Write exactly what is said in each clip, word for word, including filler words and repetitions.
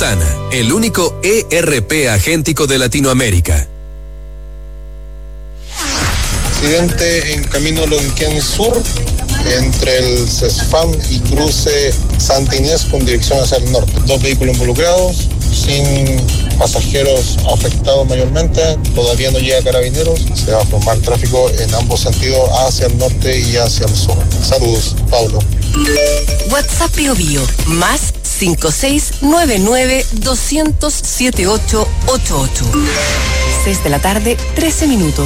Ventana, el único E R P agéntico de Latinoamérica. Accidente en camino Lonquén Sur, entre el CESFAM y cruce Santa Inés con dirección hacia el norte. Dos vehículos involucrados, sin pasajeros afectados mayormente. Todavía no llega Carabineros. Se va a formar tráfico en ambos sentidos, hacia el norte y hacia el sur. Saludos, Pablo. WhatsApp Bio Bio, más cinco seis nueve nueve dos cero cero siete ocho ocho ocho. seis de la tarde, trece minutos.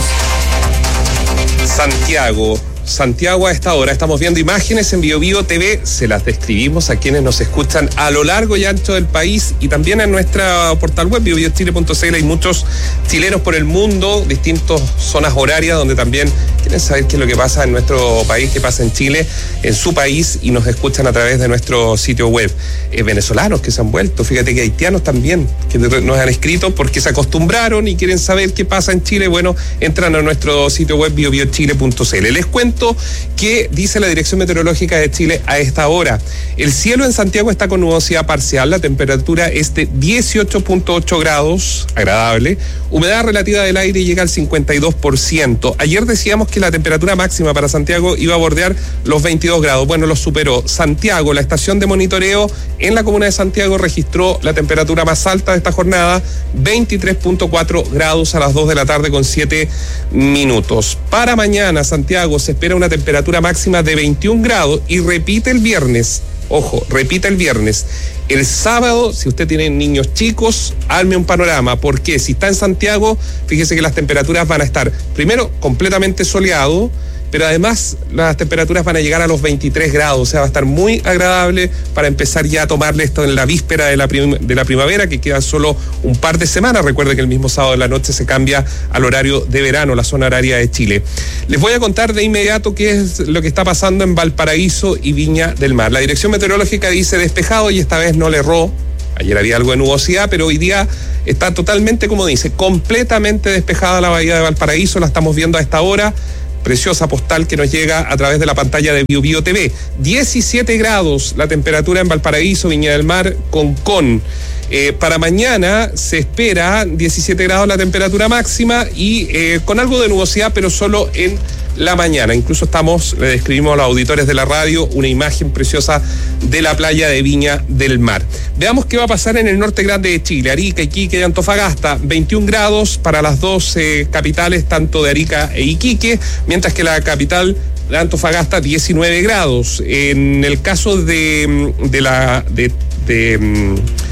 Santiago. Santiago a esta hora. Estamos viendo imágenes en Bio Bio T V. Se las describimos a quienes nos escuchan a lo largo y ancho del país y también en nuestra portal web bio bio chile punto c l. Hay muchos chilenos por el mundo, distintas zonas horarias donde también quieren saber qué es lo que pasa en nuestro país, qué pasa en Chile, en su país, y nos escuchan a través de nuestro sitio web. Eh, venezolanos que se han vuelto, fíjate que haitianos también, que nos han escrito porque se acostumbraron y quieren saber qué pasa en Chile. Bueno, entran a nuestro sitio web bio bio chile punto c l. Les cuento que dice la Dirección Meteorológica de Chile a esta hora. El cielo en Santiago está con nubosidad parcial, la temperatura es de dieciocho punto ocho grados, agradable, humedad relativa del aire llega al cincuenta y dos por ciento. Ayer decíamos que la temperatura máxima para Santiago iba a bordear los veintidós grados, bueno, lo superó. Santiago, la estación de monitoreo en la comuna de Santiago registró la temperatura más alta de esta jornada, veintitrés punto cuatro grados a las dos de la tarde con siete minutos. Para mañana, Santiago se espera una temperatura máxima de veintiún grados y repite el viernes. Ojo, repite el viernes. El sábado, si usted tiene niños chicos, arme un panorama, porque si está en Santiago, fíjese que las temperaturas van a estar, primero, completamente soleado, pero además las temperaturas van a llegar a los veintitrés grados, o sea, va a estar muy agradable para empezar ya a tomarle esto en la víspera de la, prim- de la primavera, que queda solo un par de semanas. Recuerde que el mismo sábado de la noche se cambia al horario de verano, la zona horaria de Chile. Les voy a contar de inmediato qué es lo que está pasando en Valparaíso y Viña del Mar. La Dirección Meteorológica dice despejado y esta vez no le erró. Ayer había algo de nubosidad, pero hoy día está totalmente, como dice, completamente despejada la bahía de Valparaíso. La estamos viendo a esta hora. Preciosa postal que nos llega a través de la pantalla de Bio Bio T V. diecisiete grados la temperatura en Valparaíso, Viña del Mar, Concón. Eh, para mañana se espera diecisiete grados la temperatura máxima y eh, con algo de nubosidad, pero solo en la mañana. Incluso estamos, le describimos a los auditores de la radio una imagen preciosa de la playa de Viña del Mar. Veamos qué va a pasar en el norte grande de Chile, Arica, Iquique y Antofagasta. veintiún grados para las dos eh, capitales, tanto de Arica e Iquique, mientras que la capital de Antofagasta diecinueve grados. En el caso de, de la... de, de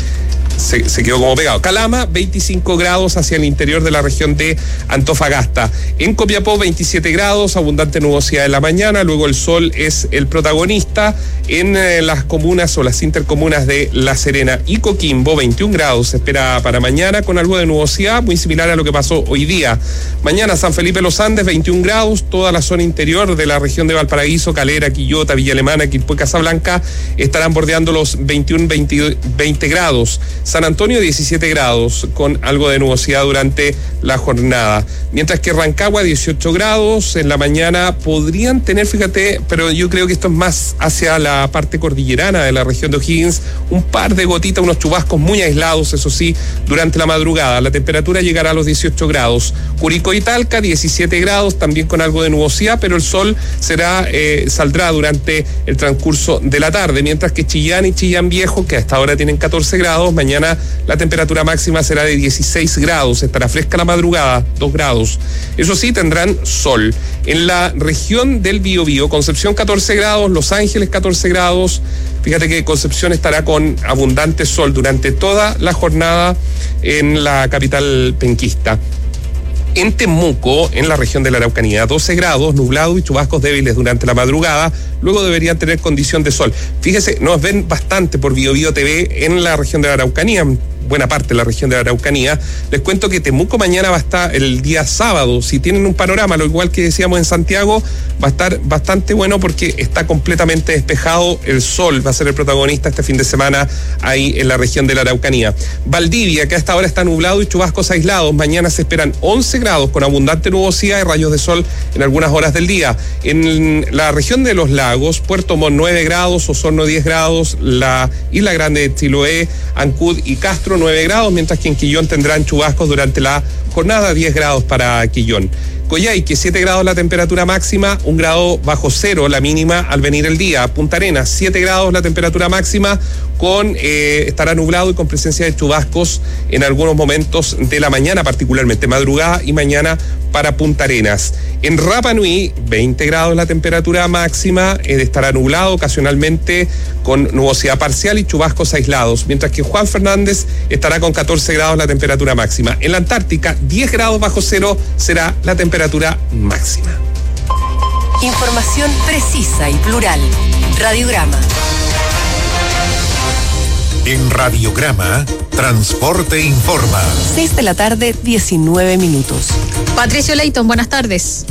Se, se quedó como pegado. Calama, veinticinco grados hacia el interior de la región de Antofagasta. En Copiapó, veintisiete grados, abundante nubosidad en la mañana, luego el sol es el protagonista. En eh, las comunas o las intercomunas de La Serena y Coquimbo, veintiún grados se espera para mañana, con algo de nubosidad, muy similar a lo que pasó hoy día. Mañana, San Felipe Los Andes, veintiún grados, toda la zona interior de la región de Valparaíso, Calera, Quillota, Villa Alemana, Quilpué, Casablanca, estarán bordeando los veintiún, veinte, veinte grados. San Antonio, diecisiete grados, con algo de nubosidad durante la jornada. Mientras que Rancagua, dieciocho grados, en la mañana podrían tener, fíjate, pero yo creo que esto es más hacia la parte cordillerana de la región de O'Higgins, un par de gotitas, unos chubascos muy aislados, eso sí, durante la madrugada. La temperatura llegará a los dieciocho grados. Curicó y Talca, diecisiete grados, también con algo de nubosidad, pero el sol será eh, saldrá durante el transcurso de la tarde, mientras que Chillán y Chillán Viejo, que hasta ahora tienen catorce grados, mañana la temperatura máxima será de dieciséis grados, estará fresca la madrugada, dos grados. Eso sí, tendrán sol. En la región del Biobío, Concepción catorce grados, Los Ángeles catorce grados. Fíjate que Concepción estará con abundante sol durante toda la jornada en la capital penquista. En Temuco, en la región de la Araucanía, doce grados, nublado y chubascos débiles durante la madrugada, luego deberían tener condición de sol. Fíjese, nos ven bastante por Bio Bio T V en la región de la Araucanía. buena parte de la región de la Araucanía. Les cuento que Temuco mañana va a estar el día sábado. Si tienen un panorama, lo igual que decíamos en Santiago, va a estar bastante bueno porque está completamente despejado. El sol va a ser el protagonista este fin de semana ahí en la región de la Araucanía. Valdivia, que a esta hora está nublado y chubascos aislados. Mañana se esperan once grados con abundante nubosidad y rayos de sol en algunas horas del día. En la región de los lagos, Puerto Montt nueve grados, Osorno diez grados, la Isla Grande de Chiloé, Ancud y Castro nueve grados, mientras que en Quillón tendrán chubascos durante la jornada, diez grados para Quillón. Coyhaique, siete grados la temperatura máxima, un grado bajo cero la mínima al venir el día. Punta Arenas, siete grados la temperatura máxima, con eh, estará nublado y con presencia de chubascos en algunos momentos de la mañana, particularmente madrugada y mañana para Punta Arenas. En Rapa Nui, veinte grados la temperatura máxima, eh, estará nublado ocasionalmente con nubosidad parcial y chubascos aislados, mientras que Juan Fernández estará con catorce grados la temperatura máxima. En la Antártica, diez grados bajo cero será la temperatura máxima. Información precisa y plural. Radiograma. En Radiograma, Transporte Informa. seis de la tarde, diecinueve minutos. Patricio Leighton, buenas tardes.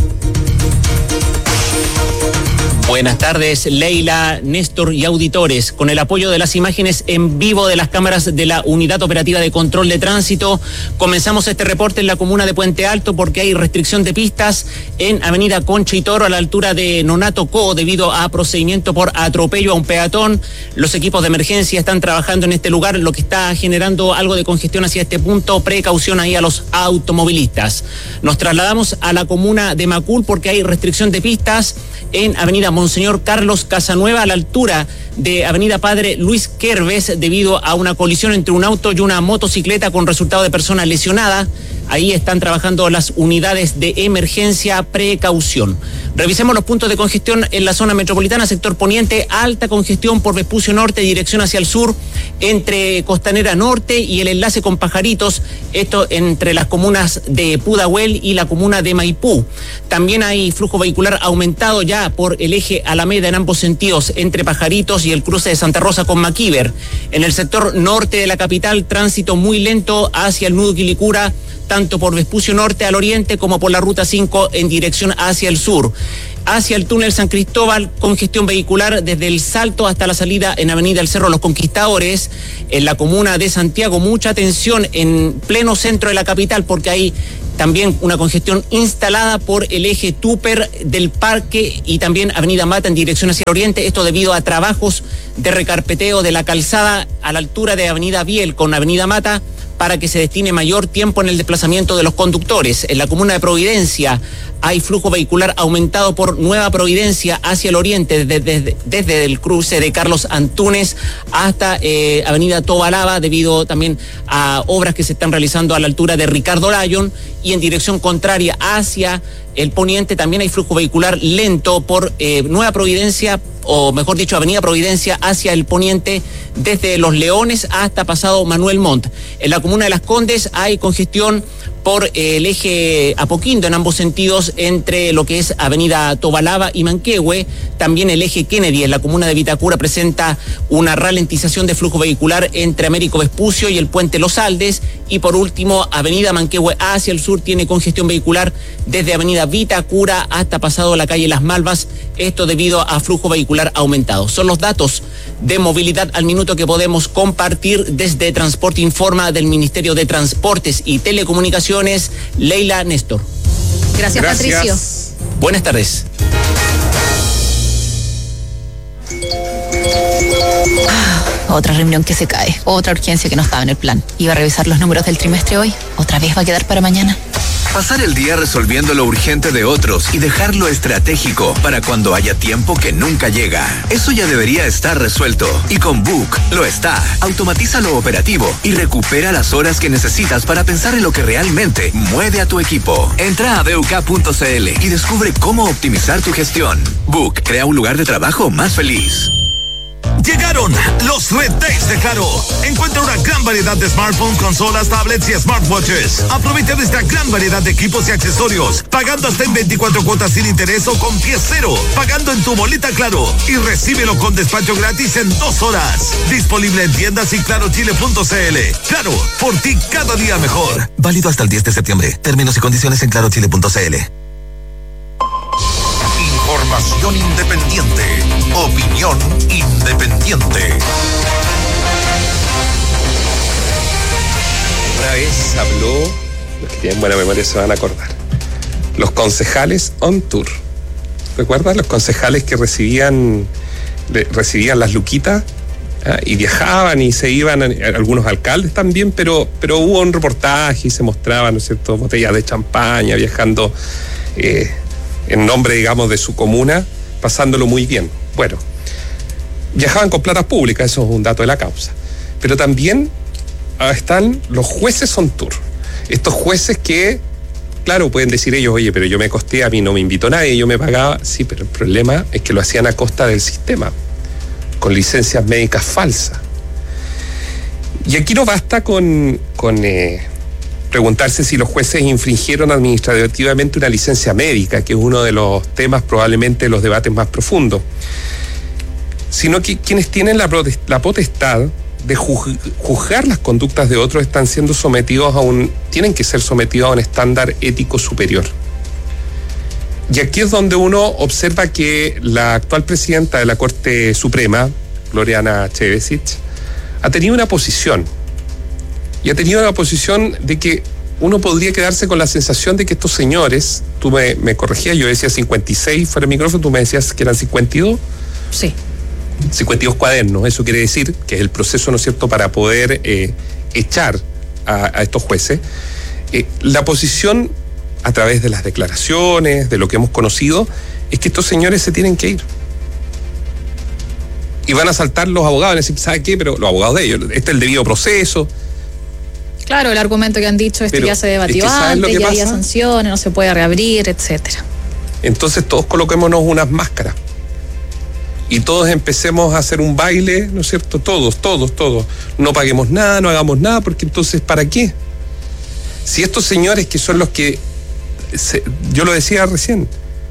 Buenas tardes, Leila, Néstor y auditores. Con el apoyo de las imágenes en vivo de las cámaras de la Unidad Operativa de Control de Tránsito, comenzamos este reporte en la comuna de Puente Alto porque hay restricción de pistas en Avenida Concha y Toro a la altura de Nonato Co debido a procedimiento por atropello a un peatón. Los equipos de emergencia están trabajando en este lugar, lo que está generando algo de congestión hacia este punto. Precaución ahí a los automovilistas. Nos trasladamos a la comuna de Macul porque hay restricción de pistas en Avenida Monseñor Carlos Casanueva a la altura de Avenida Padre Luis Kerves debido a una colisión entre un auto y una motocicleta con resultado de persona lesionada. Ahí están trabajando las unidades de emergencia. Precaución. Revisemos los puntos de congestión en la zona metropolitana, sector poniente, alta congestión por Vespucio Norte, dirección hacia el sur, entre Costanera Norte y el enlace con Pajaritos, esto entre las comunas de Pudahuel y la comuna de Maipú. También hay flujo vehicular aumentado ya por el eje Alameda en ambos sentidos, entre Pajaritos y el cruce de Santa Rosa con Maquíver. En el sector norte de la capital, tránsito muy lento hacia el nudo Quilicura, tanto por Vespucio Norte al oriente como por la Ruta cinco en dirección hacia el sur. Hacia el túnel San Cristóbal, congestión vehicular desde el Salto hasta la salida en Avenida El Cerro Los Conquistadores. En la comuna de Santiago, mucha atención en pleno centro de la capital porque hay también una congestión instalada por el eje Tupper del Parque y también Avenida Mata en dirección hacia el oriente. Esto debido a trabajos de recarpeteo de la calzada a la altura de Avenida Biel con Avenida Mata, para que se destine mayor tiempo en el desplazamiento de los conductores. En la comuna de Providencia hay flujo vehicular aumentado por Nueva Providencia hacia el oriente, desde, desde, desde el cruce de Carlos Antunes hasta eh, Avenida Tobalaba, debido también a obras que se están realizando a la altura de Ricardo Lyon, y en dirección contraria hacia el poniente también hay flujo vehicular lento por eh, Nueva Providencia, o mejor dicho, Avenida Providencia hacia el poniente, desde Los Leones hasta pasado Manuel Montt. En la comuna de Las Condes hay congestión por eh, el eje Apoquindo en ambos sentidos, entre lo que es Avenida Tobalaba y Manquehue. También el eje Kennedy en la comuna de Vitacura presenta una ralentización de flujo vehicular entre Américo Vespucio y el puente Los Aldes. Y por último, Avenida Manquehue hacia el sur tiene congestión vehicular desde Avenida Vitacura hasta pasado la calle Las Malvas, esto debido a flujo vehicular aumentado. Son los datos de movilidad al minuto que podemos compartir desde Transporte Informa del Ministerio de Transportes y Telecomunicaciones. Leila, Néstor. Gracias, Gracias. Patricio. Buenas tardes. Otra reunión que se cae, otra urgencia que no estaba en el plan. Iba a revisar los números del trimestre hoy, otra vez va a quedar para mañana. Pasar el día resolviendo lo urgente de otros y dejar lo estratégico para cuando haya tiempo que nunca llega. Eso ya debería estar resuelto. Y con Book lo está. Automatiza lo operativo y recupera las horas que necesitas para pensar en lo que realmente mueve a tu equipo. Entra a b u k punto c l y descubre cómo optimizar tu gestión. Book crea un lugar de trabajo más feliz. Llegaron los Red Days de Claro. Encuentra una gran gran variedad de smartphones, consolas, tablets y smartwatches. Aprovecha de esta gran variedad de equipos y accesorios, pagando hasta en veinticuatro cuotas sin interés o con pie cero, pagando en tu boleta Claro y recíbelo con despacho gratis en dos horas. Disponible en tiendas y claro chile punto c l. Claro, por ti cada día mejor. Válido hasta el diez de septiembre. Términos y condiciones en claro chile punto c l. Información independiente. Opinión independiente. Una vez habló, los que tienen buena memoria se van a acordar, los concejales on tour. ¿Recuerdas? Los concejales que recibían recibían las luquitas, ¿eh? Y viajaban y se iban, algunos alcaldes también, pero, pero hubo un reportaje y se mostraban, ¿no es cierto?, botellas de champaña, viajando eh, en nombre, digamos, de su comuna, pasándolo muy bien. Bueno, viajaban con plata pública, eso es un dato de la causa. Pero también están los jueces on tour. Estos jueces que, claro, pueden decir ellos, oye, pero yo me costé, a mí no me invitó nadie, yo me pagaba. Sí, pero el problema es que lo hacían a costa del sistema, con licencias médicas falsas. Y aquí no basta con, con eh, preguntarse si los jueces infringieron administrativamente una licencia médica, que es uno de los temas probablemente de los debates más profundos, sino que quienes tienen la, la potestad de juzgar las conductas de otros están siendo sometidos a un, tienen que ser sometidos a un estándar ético superior. Y aquí es donde uno observa que la actual presidenta de la Corte Suprema, Gloriana Chevesic, ha tenido una posición, y ha tenido una posición de que uno podría quedarse con la sensación de que estos señores, tú me, me corregías, yo decía cincuenta y seis fuera del micrófono, tú me decías que eran cincuenta y dos. Sí. cincuenta y dos cuadernos, eso quiere decir que es el proceso, ¿no es cierto?, para poder eh, echar a, a estos jueces. Eh, la posición, a través de las declaraciones, de lo que hemos conocido, es que estos señores se tienen que ir. Y van a saltar los abogados, y decir, ¿sabe qué? Pero los abogados de ellos, este es el debido proceso. Claro, el argumento que han dicho es que ya se debatió antes, ya había sanciones, no se puede reabrir, etcétera. Entonces todos coloquémonos unas máscaras. Y todos empecemos a hacer un baile, ¿no es cierto? Todos, todos, todos. No paguemos nada, no hagamos nada, porque entonces, ¿para qué? Si estos señores que son los que, se, yo lo decía recién,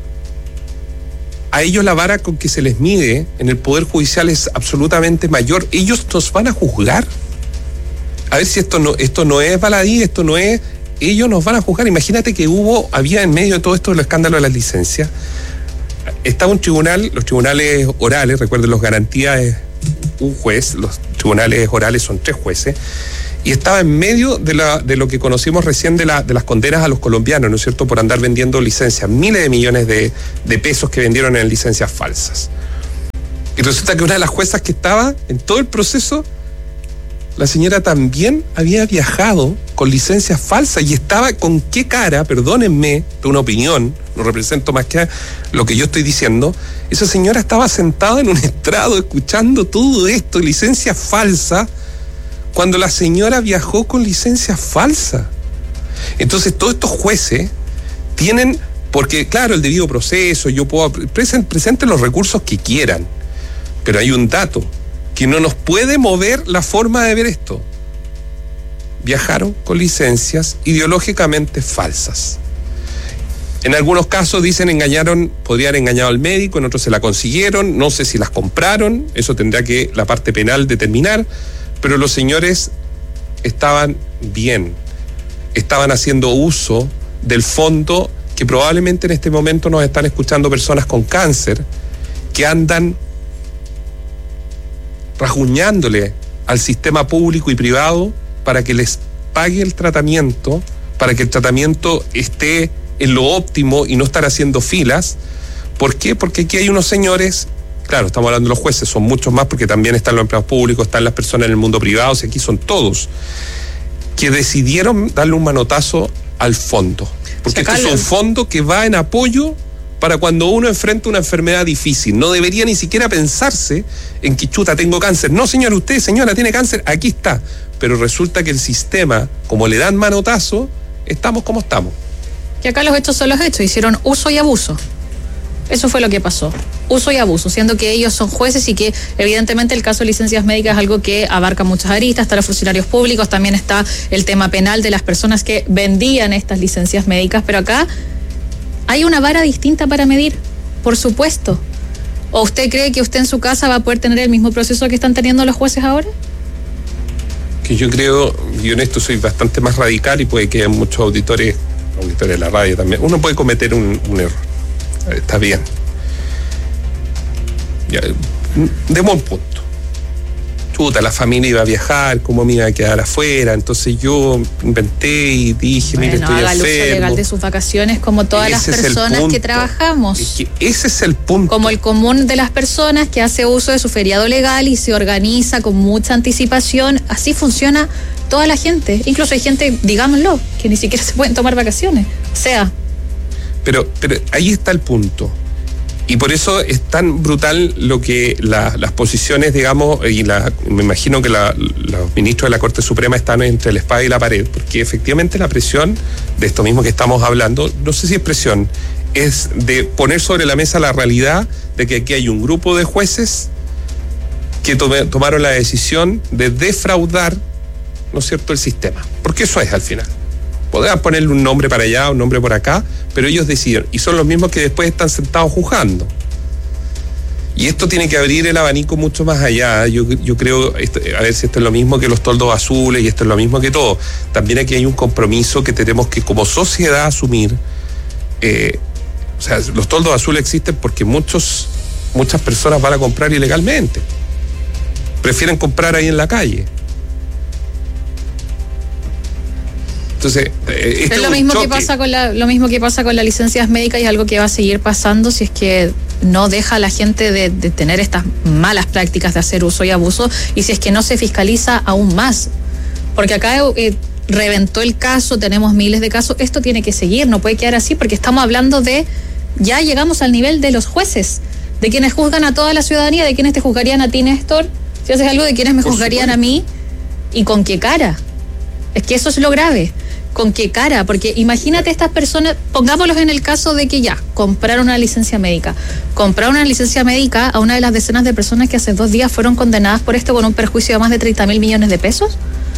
a ellos la vara con que se les mide en el Poder Judicial es absolutamente mayor, ellos nos van a juzgar. A ver si esto no, esto no es baladí, esto no es, ellos nos van a juzgar. Imagínate que hubo, había en medio de todo esto el escándalo de las licencias, estaba un tribunal, los tribunales orales, recuerden, los garantías es un juez, los tribunales orales son tres jueces, y estaba en medio de, la, de lo que conocimos recién de, la, de las condenas a los colombianos, ¿no es cierto?, por andar vendiendo licencias, miles de millones de, de pesos que vendieron en licencias falsas. Y resulta que una de las juezas que estaba en todo el proceso, la señora también había viajado con licencias falsas y estaba con qué cara, perdónenme, de una opinión, no represento más que lo que yo estoy diciendo, esa señora estaba sentada en un estrado escuchando todo esto, licencias falsas, cuando la señora viajó con licencias falsas. Entonces todos estos jueces tienen, porque claro, el debido proceso, yo puedo, presenten, presenten los recursos que quieran, pero hay un dato que no nos puede mover la forma de ver esto. Viajaron con licencias ideológicamente falsas. En algunos casos dicen engañaron, podrían haber engañado al médico, en otros se la consiguieron, no sé si las compraron, eso tendrá que la parte penal determinar, pero los señores estaban bien, estaban haciendo uso del fondo que probablemente en este momento nos están escuchando personas con cáncer que andan rasguñándole al sistema público y privado para que les pague el tratamiento, para que el tratamiento esté en lo óptimo y no estar haciendo filas. ¿Por qué? Porque aquí hay unos señores, claro, estamos hablando de los jueces, son muchos más porque también están los empleados públicos, están las personas en el mundo privado, y aquí son todos, que decidieron darle un manotazo al fondo. Porque este es un fondo que va en apoyo para cuando uno enfrenta una enfermedad difícil. No debería ni siquiera pensarse en que chuta, tengo cáncer. No, señor, usted, señora, tiene cáncer, aquí está. Pero resulta que el sistema, como le dan manotazo, estamos como estamos. Que acá los hechos son los hechos, hicieron uso y abuso. Eso fue lo que pasó. Uso y abuso, siendo que ellos son jueces y que evidentemente el caso de licencias médicas es algo que abarca muchas aristas, está los funcionarios públicos, también está el tema penal de las personas que vendían estas licencias médicas, pero acá hay una vara distinta para medir, por supuesto. ¿O usted cree que usted en su casa va a poder tener el mismo proceso que están teniendo los jueces ahora? Que yo creo, y en esto soy bastante más radical y puede que haya muchos auditores, auditores de la radio también, uno puede cometer un, un error. Está bien. Ya, demos un punto. Chuta, la familia iba a viajar, cómo me iba a quedar afuera, entonces yo inventé y dije, bueno, mire, estoy haga enfermo. el uso legal de sus vacaciones como todas ese las personas que trabajamos. Es que ese es el punto. Como el común de las personas que hace uso de su feriado legal y se organiza con mucha anticipación, así funciona toda la gente. Incluso hay gente, digámoslo, que ni siquiera se pueden tomar vacaciones. O sea... Pero, pero ahí está el punto. Y por eso es tan brutal lo que la, las posiciones, digamos, y la, me imagino que la, los ministros de la Corte Suprema están entre la espada y la pared, porque efectivamente la presión de esto mismo que estamos hablando, no sé si es presión, es de poner sobre la mesa la realidad de que aquí hay un grupo de jueces que tome, tomaron la decisión de defraudar, ¿no es cierto?, el sistema. Porque eso es al final. Podrán ponerle un nombre para allá, un nombre por acá, pero ellos deciden, y son los mismos que después están sentados juzgando. Y esto tiene que abrir el abanico mucho más allá. Yo, yo creo, esto, a ver si esto es lo mismo que los toldos azules y esto es lo mismo que todo. También aquí hay un compromiso que tenemos que como sociedad asumir. Eh, o sea, los toldos azules existen porque muchos, muchas personas van a comprar ilegalmente. Prefieren comprar ahí en la calle. Entonces, eh, es lo mismo que pasa con la, lo mismo que pasa con las licencias médicas y es algo que va a seguir pasando si es que no deja a la gente de, de tener estas malas prácticas de hacer uso y abuso y si es que no se fiscaliza aún más. Porque acá eh, reventó el caso, tenemos miles de casos, esto tiene que seguir, no puede quedar así porque estamos hablando de, ya llegamos al nivel de los jueces, de quienes juzgan a toda la ciudadanía, de quienes te juzgarían a ti, Néstor, si haces algo, de quienes me juzgarían a mí y con qué cara. Es que eso es lo grave. ¿Con qué cara? Porque imagínate estas personas, pongámoslos en el caso de que ya, compraron una licencia médica. Compraron una licencia médica a una de las decenas de personas que hace dos días fueron condenadas por esto con un perjuicio de más de treinta mil millones de pesos.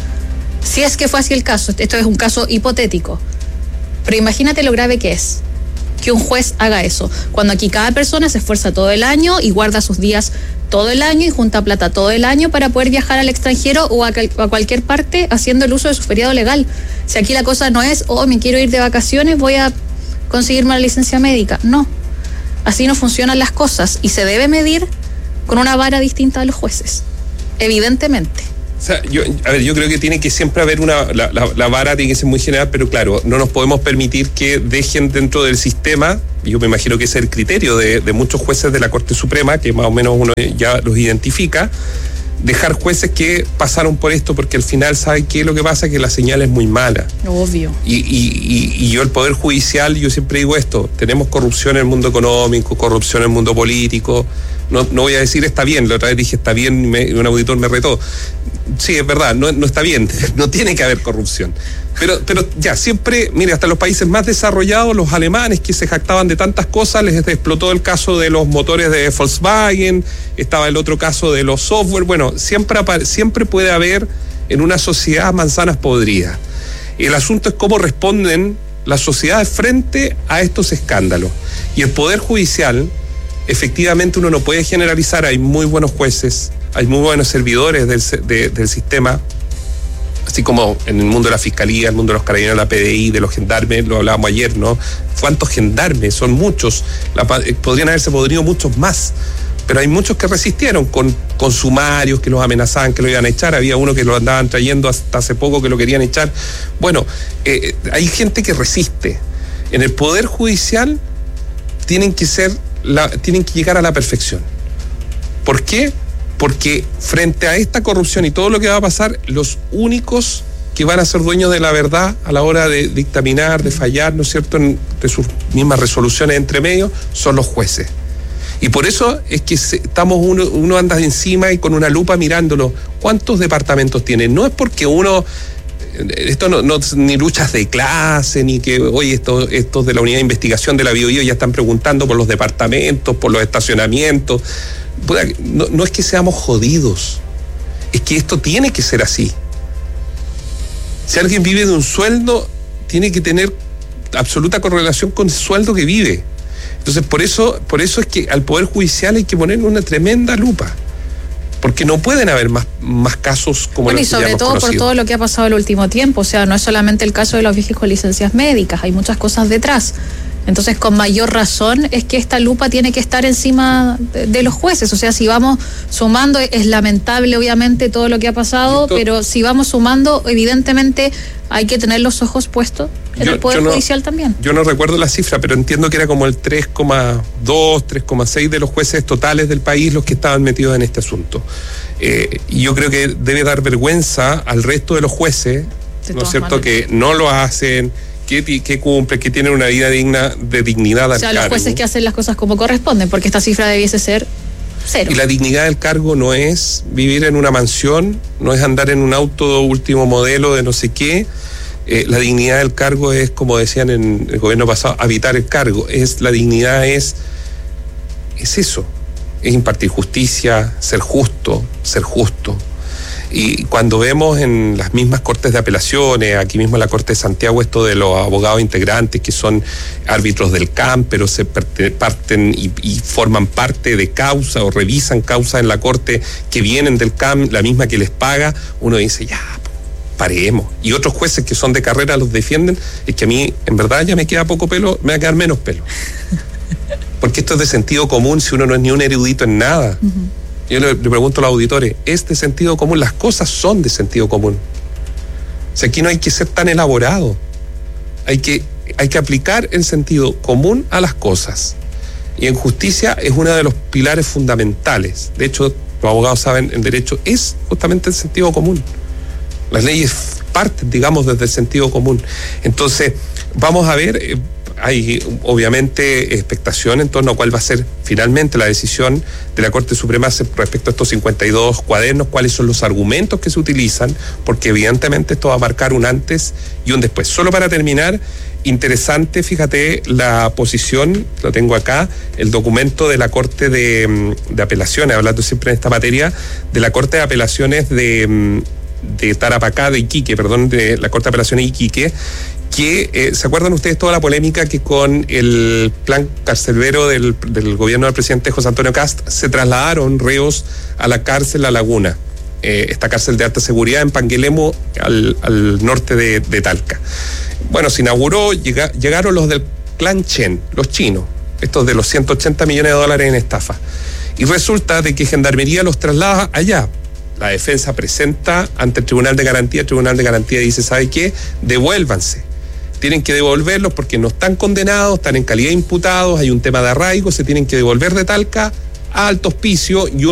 Si es que fue así el caso, esto es un caso hipotético. Pero imagínate lo grave que es que un juez haga eso. Cuando aquí cada persona se esfuerza todo el año y guarda sus días todo el año y junta plata todo el año para poder viajar al extranjero o a, a cualquier parte haciendo el uso de su feriado legal. Si aquí la cosa no es, oh, me quiero ir de vacaciones, voy a conseguirme una licencia médica. No, así no funcionan las cosas y se debe medir con una vara distinta a los jueces, evidentemente. O sea, yo, a ver, yo creo que tiene que siempre haber una, la, la, la vara tiene que ser muy general, pero claro, no nos podemos permitir que dejen dentro del sistema, yo me imagino que ese es el criterio de, de muchos jueces de la Corte Suprema, que más o menos uno ya los identifica, dejar jueces que pasaron por esto, porque al final, ¿sabe qué? Lo que pasa es que la señal es muy mala. Obvio. Y, y, y, y yo el Poder Judicial, yo siempre digo esto, tenemos corrupción en el mundo económico, corrupción en el mundo político, no, no voy a decir está bien, la otra vez dije está bien y me, un auditor me retó. Sí, es verdad, no, no está bien, no tiene que haber corrupción. Pero, pero ya, siempre, mire, hasta los países más desarrollados, los alemanes que se jactaban de tantas cosas, les explotó el caso de los motores de Volkswagen, estaba el otro caso de los software, bueno, siempre, siempre puede haber en una sociedad manzanas podridas. El asunto es cómo responden las sociedades frente a estos escándalos. Y el Poder Judicial, efectivamente uno no puede generalizar, hay muy buenos jueces, hay muy buenos servidores del, de, del sistema, así como en el mundo de la Fiscalía, el mundo de los Carabineros, la P D I, de los gendarmes, lo hablábamos ayer, ¿no? ¿Cuántos gendarmes? Son muchos, la, podrían haberse podrido muchos más, pero hay muchos que resistieron con, con sumarios que los amenazaban que lo iban a echar, había uno que lo andaban trayendo hasta hace poco que lo querían echar. Bueno, eh, hay gente que resiste. En el Poder Judicial tienen que ser, la, tienen que llegar a la perfección. ¿Por qué? Porque frente a esta corrupción y todo lo que va a pasar, los únicos que van a ser dueños de la verdad a la hora de dictaminar, de fallar, ¿no es cierto?, en, de sus mismas resoluciones entre medios, son los jueces. Y por eso es que se, estamos uno, uno anda encima y con una lupa mirándolo. ¿Cuántos departamentos tiene? No es porque uno esto no, no ni luchas de clase, ni que, oye, estos, estos de la unidad de investigación de la Biobío ya están preguntando por los departamentos, por los estacionamientos. No, no es que seamos jodidos, es que esto tiene que ser así. Si alguien vive de un sueldo, tiene que tener absoluta correlación con el sueldo que vive. Entonces, por eso, por eso es que al Poder Judicial hay que ponerle una tremenda lupa. Porque no pueden haber más, más casos como bueno, los que ya hemos conocido. Y sobre todo conocido. por todo lo que ha pasado el último tiempo. O sea, no es solamente el caso de los viejos con licencias médicas, hay muchas cosas detrás. Entonces, con mayor razón es que esta lupa tiene que estar encima de, de los jueces. O sea, si vamos sumando, es lamentable obviamente todo lo que ha pasado, esto, pero si vamos sumando, evidentemente hay que tener los ojos puestos en yo, el Poder no, Judicial también. Yo no recuerdo la cifra, pero entiendo que era como el tres coma dos, tres coma seis de los jueces totales del país los que estaban metidos en este asunto. Eh, y yo creo que debe dar vergüenza al resto de los jueces, de ¿no es cierto?, maneras. Que no lo hacen, que, que cumplen, que tienen una vida digna, de dignidad al cargo. O sea, cargo. los jueces que hacen las cosas como corresponden, porque esta cifra debiese ser cero. Y la dignidad del cargo no es vivir en una mansión, no es andar en un auto último modelo de no sé qué. Eh, la dignidad del cargo es, como decían en el gobierno pasado, habitar el cargo. Es, la dignidad es, es eso, es impartir justicia, ser justo, ser justo. Y cuando vemos en las mismas cortes de apelaciones, aquí mismo en la Corte de Santiago, esto de los abogados integrantes que son árbitros del C A M, pero se parten y, y forman parte de causa o revisan causa en la Corte que vienen del C A M, la misma que les paga, uno dice, ya, paremos. Y otros jueces que son de carrera los defienden, es que a mí, en verdad, ya me queda poco pelo, me va a quedar menos pelo. Porque esto es de sentido común si uno no es ni un erudito en nada. Uh-huh. Yo le, le pregunto a los auditores, ¿es de sentido común? Las cosas son de sentido común. O sea, aquí no hay que ser tan elaborado. Hay que, hay que aplicar el sentido común a las cosas. Y en justicia es uno de los pilares fundamentales. De hecho, los abogados saben, el derecho es justamente el sentido común. Las leyes parten, digamos, desde el sentido común. Entonces, vamos a ver... Eh, hay obviamente expectación en torno a cuál va a ser finalmente la decisión de la Corte Suprema respecto a estos cincuenta y dos cuadernos, cuáles son los argumentos que se utilizan, porque evidentemente esto va a marcar un antes y un después. Solo para terminar, interesante, fíjate, la posición, lo tengo acá, el documento de la Corte de, de Apelaciones, hablando siempre en esta materia, de la Corte de Apelaciones de, de Tarapacá, de Iquique, perdón, de la Corte de Apelaciones de Iquique, que, eh, ¿se acuerdan ustedes toda la polémica que con el plan carcelero del, del gobierno del presidente José Antonio Kast se trasladaron reos a la cárcel La Laguna, eh, esta cárcel de alta seguridad en Panguilemo, al, al norte de, de Talca? Bueno, se inauguró, llega, llegaron los del clan Chen, los chinos, estos de los ciento ochenta millones de dólares en estafa, y resulta de que Gendarmería los traslada allá. La defensa presenta ante el Tribunal de Garantía, el Tribunal de Garantía dice, ¿sabe qué? Devuélvanse. Tienen que devolverlos porque no están condenados, están en calidad de imputados, hay un tema de arraigo, se tienen que devolver de Talca a Alto Hospicio y